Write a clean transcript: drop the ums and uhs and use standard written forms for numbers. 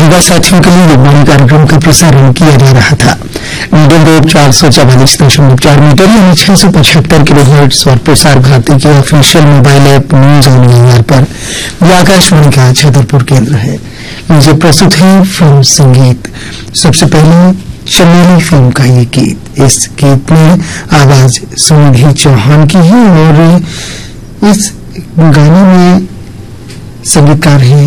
युवा साथियों के लिए लोकवाणी कार्यक्रम का प्रसारण किया जा रहा था। मीडियम वेव 444.4 मीटर यानी 675 किलोहर्ट्ज और प्रसार भारती की official mobile app news on AIR पर यह आकाशवाणी का छतरपुर केंद्र है। मुझे प्रस्तुत है फिल्म संगीत। सबसे पहले चमेली फिल्म का ये गीत। इस गीत में आवाज सुनिधि चौहान की है और इस गाने में संगीतकार हैं